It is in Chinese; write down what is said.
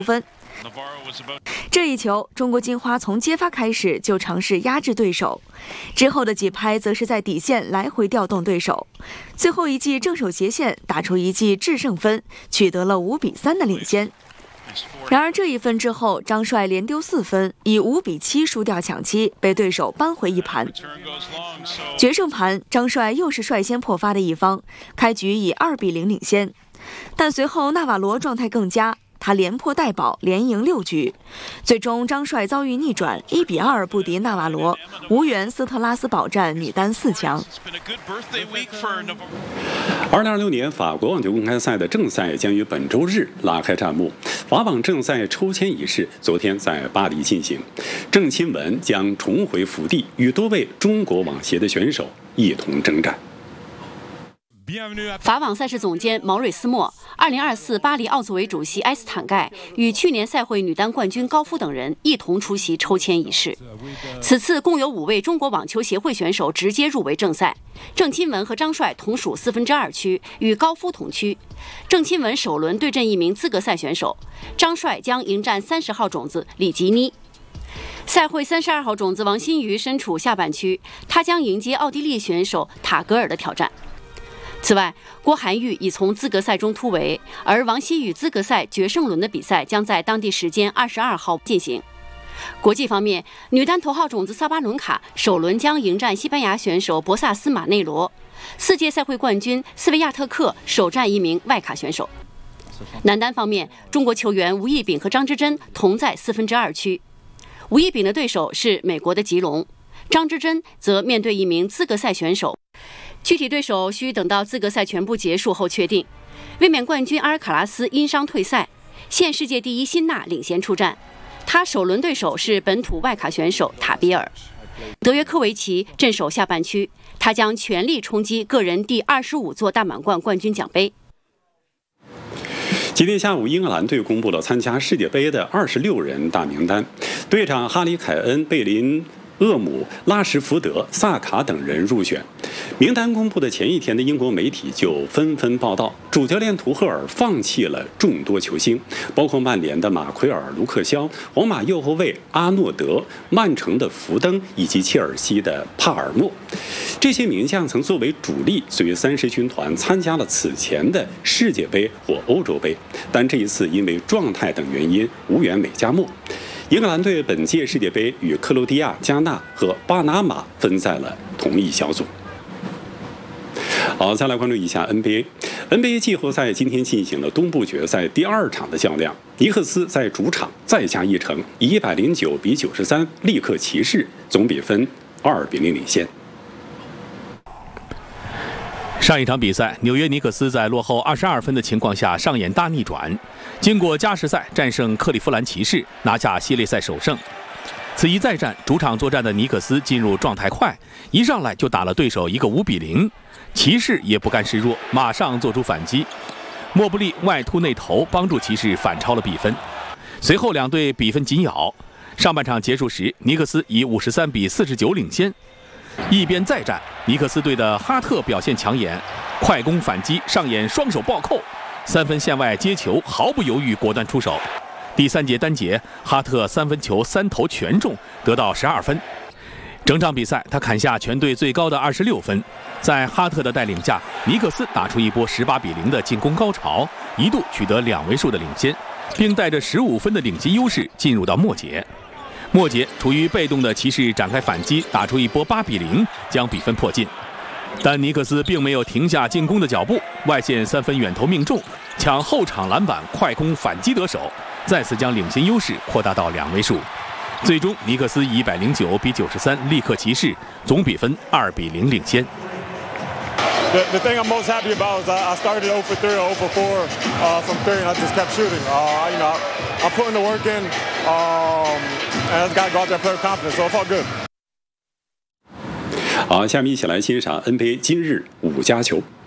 分。这一球，中国金花从接发开始就尝试压制对手，之后的几拍则是在底线来回调动对手，最后一记正手斜线打出一记制胜分，取得了5比3的领先。然而这一分之后，张帅连丢4分，以5比7输掉抢七，被对手扳回一盘。决胜盘，张帅又是率先破发的一方，开局以2比0领先，但随后纳瓦罗状态更佳。他连破带保，连赢6局，最终张帅遭遇逆转，1比2不敌纳瓦罗，无缘斯特拉斯堡站女单4强。 2026年法国网球公开赛的正赛将于本周日拉开战幕。法网正赛抽签仪式昨天在巴黎进行，郑钦文将重回福地，与多位中国网协的选手一同征战。 法网赛事总监毛瑞斯莫、2024巴黎奥组委主席埃斯坦盖与去年赛会女单冠军高夫等人一同出席抽签仪式。此次共有5位中国网球协会选手直接入围正赛，郑钦文和张帅同属2/4区，与高夫同区。郑钦文首轮对阵一名资格赛选手，张帅将迎战30号种子里吉尼。赛会32号种子王欣瑜身处下半区，他将迎接奥地利选手塔格尔的挑战。此外，郭涵玉已从资格赛中突围，而王希雨资格赛决胜轮的比赛将在当地时间22号进行。国际方面，女单头号种子萨巴伦卡首轮将迎战西班牙选手博萨斯马内罗，4届赛会冠军斯维亚特克首战一名外卡选手。男单方面，中国球员吴亦丙和张之臻同在2/4区，吴亦丙的对手是美国的吉隆，张之臻则面对一名资格赛选手。具体对手需等到资格赛全部结束后确定。卫冕冠军阿尔卡拉斯因伤退赛，现世界第1辛纳领衔出战，他首轮对手是本土外卡选手塔比尔。德约科维奇镇守下半区，他将全力冲击个人第25座大满贯冠军奖杯。 今天下午，英格兰队公布了参加世界杯的26人大名单，队长哈里凯恩、贝林厄姆、拉什福德、萨卡等人入选。名单公布的前一天的英国媒体就纷纷报道，主教练图赫尔放弃了众多球星，包括曼联的马奎尔、卢克肖、皇马右后卫阿诺德、曼城的福登以及切尔西的帕尔默。这些名将曾作为主力随30军团参加了此前的世界杯或欧洲杯，但这一次因为状态等原因无缘美加墨。英格兰队本届世界杯与克罗地亚、加纳和巴拿马分在了同一小组。好，再来关注一下 NBA 季后赛今天进行了东部决赛第2场的较量，尼克斯在主场再下一城，以109比93力克骑士，总比分2比0领先。 上一场比赛，纽约尼克斯在落后22分的情况下上演大逆转，经过加时赛战胜克利夫兰骑士，拿下系列赛首胜。此一再战，主场作战的尼克斯进入状态快，一上来就打了对手一个5比0。骑士也不甘示弱，马上做出反击。莫布利外突内投，帮助骑士反超了比分。随后两队比分紧咬，上半场结束时，尼克斯以53比49领先。一边再战，尼克斯队的哈特表现抢眼，快攻反击上演双手暴扣，3分线外接球毫不犹豫果断出手。第3节单节，哈特3分球3投全中，得到12分。整场比赛他砍下全队最高的26分。在哈特的带领下，尼克斯打出一波18比0的进攻高潮，一度取得2位数的领先，并带着15分的领先优势进入到末节。末节处于被动的骑士展开反击，打出一波8比0，将比分迫近。但尼克斯并没有停下进攻的脚步，外线3分远投命中，抢后场篮板，快攻反击得手，再次将领先优势扩大到2位数。最终，尼克斯以109比93力克骑士，总比分2比0领先。 The thing I'm most happy about is I started 0 for 3 or 0 for 4 from 3, and I just kept shooting. I'm putting the work in, and I just got to go out there and play with confidence, so it felt good. 好，下面一起来欣赏 NBA 今日5家球。